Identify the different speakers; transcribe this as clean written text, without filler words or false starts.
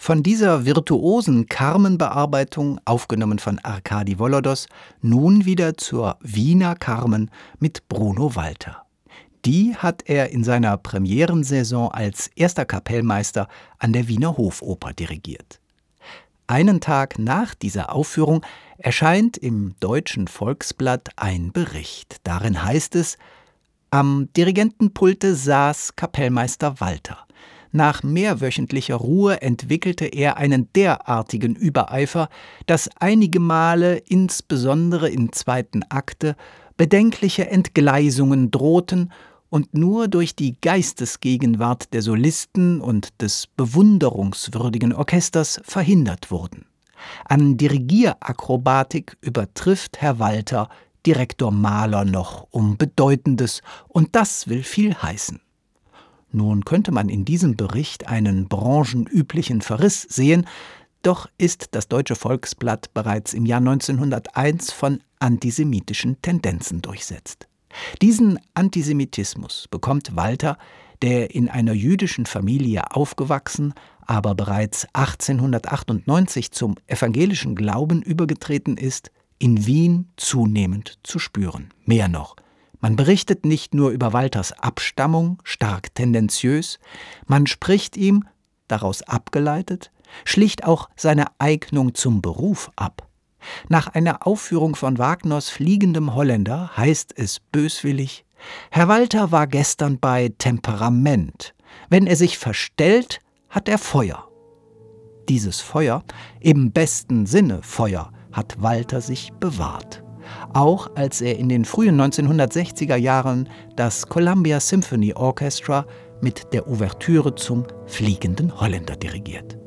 Speaker 1: Von dieser virtuosen Carmen-Bearbeitung, aufgenommen von Arkadi Volodos, nun wieder zur Wiener Carmen mit Bruno Walter. Die hat er in seiner Premierensaison als erster Kapellmeister an der Wiener Hofoper dirigiert. Einen Tag nach dieser Aufführung erscheint im Deutschen Volksblatt ein Bericht. Darin heißt es: Am Dirigentenpulte saß Kapellmeister Walter. Nach mehrwöchentlicher Ruhe entwickelte er einen derartigen Übereifer, dass einige Male, insbesondere im zweiten Akte, bedenkliche Entgleisungen drohten und nur durch die Geistesgegenwart der Solisten und des bewunderungswürdigen Orchesters verhindert wurden. An Dirigierakrobatik übertrifft Herr Walter Direktor Mahler noch um Bedeutendes, und das will viel heißen. Nun könnte man in diesem Bericht einen branchenüblichen Verriss sehen, doch ist das Deutsche Volksblatt bereits im Jahr 1901 von antisemitischen Tendenzen durchsetzt. Diesen Antisemitismus bekommt Walter, der in einer jüdischen Familie aufgewachsen, aber bereits 1898 zum evangelischen Glauben übergetreten ist, in Wien zunehmend zu spüren. Mehr noch: Man berichtet nicht nur über Walters Abstammung, stark tendenziös, man spricht ihm, daraus abgeleitet, schlicht auch seine Eignung zum Beruf ab. Nach einer Aufführung von Wagners Fliegendem Holländer heißt es böswillig: Herr Walter war gestern bei Temperament. Wenn er sich verstellt, hat er Feuer. Dieses Feuer, im besten Sinne Feuer, hat Walter sich bewahrt. Auch als er in den frühen 1960er Jahren das Columbia Symphony Orchestra mit der Ouvertüre zum Fliegenden Holländer dirigiert.